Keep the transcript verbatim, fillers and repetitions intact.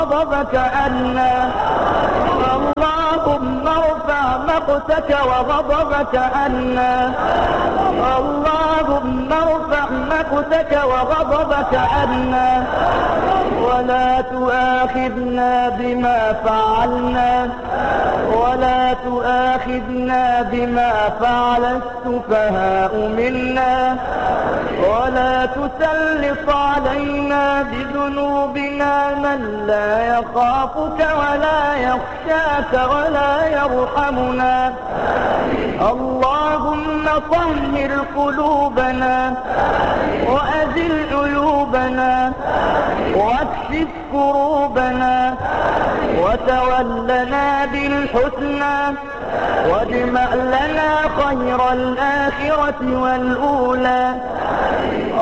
وغضبك عنا. اللهم ارفع مقتك وغضبك عنا. اللهم ارفع مقتك وغضبك عنا، ولا تؤاخذنا بما فعلنا ولا تؤاخذنا بما فعل السفهاء منا، ولا تسلط علينا بذنوبنا من لا يخافك ولا يخشاك ولا يرحمنا. اللهم طهر قلوبنا وأزل عيوبنا واكشف كروبنا، وتولنا بالحسنى، واجمع لنا خير الآخرة والأولى.